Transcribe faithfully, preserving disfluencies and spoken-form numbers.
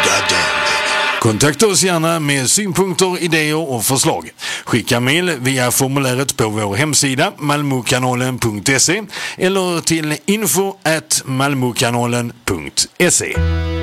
Kontakta oss gärna med synpunkter, idéer och förslag. Skicka mejl via formuläret på vår hemsida malmokanalen punkt se eller till info at malmokanalen punkt se.